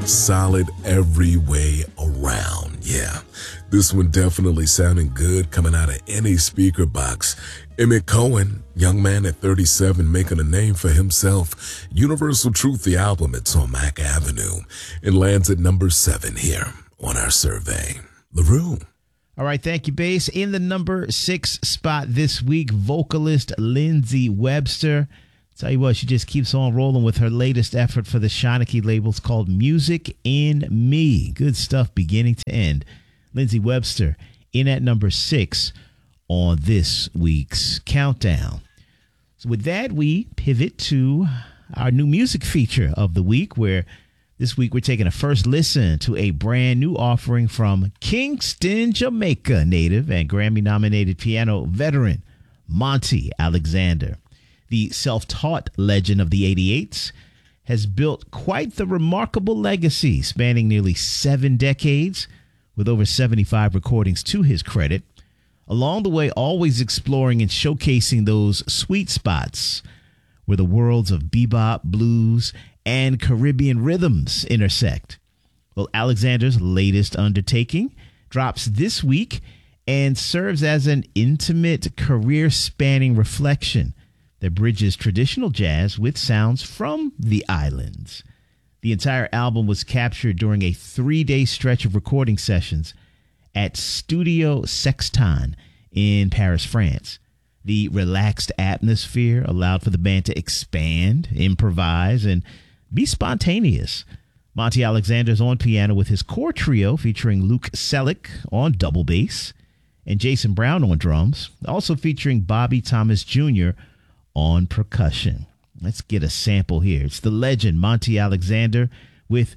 solid every way around. Yeah, this one definitely sounding good coming out of any speaker box. Emmett Cohen, young man at 37 making a name for himself. Universal Truth, the album, it's on Mack Avenue. It lands at number 7 here on our survey. LaRue. All right, thank you, Bass. In the number 6 spot this week, vocalist Lindsey Webster. Tell you what, she just keeps on rolling with her latest effort for the Shanachie labels called Music in Me. Good stuff beginning to end. Lindsey Webster in at number 6 on this week's countdown. So with that, we pivot to our new music feature of the week, where this week we're taking a first listen to a brand new offering from Kingston, Jamaica native and Grammy-nominated piano veteran Monty Alexander. The self-taught legend of the 88s has built quite the remarkable legacy spanning nearly 7 decades with over 75 recordings to his credit. Along the way, always exploring and showcasing those sweet spots where the worlds of bebop, blues, and Caribbean rhythms intersect. Well, Alexander's latest undertaking drops this week and serves as an intimate, career-spanning reflection that bridges traditional jazz with sounds from the islands. The entire album was captured during a 3-day stretch of recording sessions at Studio Sextan in Paris, France. The relaxed atmosphere allowed for the band to expand, improvise, and be spontaneous. Monty Alexander's on piano with his core trio featuring Luke Selick on double bass and Jason Brown on drums, also featuring Bobby Thomas Jr. on percussion. Let's get a sample here. It's the legend Monty Alexander with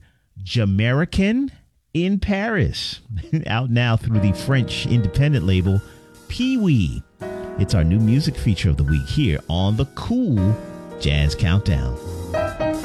Jamaican in Paris, out now through the French independent label Pee Wee. It's our new music feature of the week here on the Cool Jazz Countdown.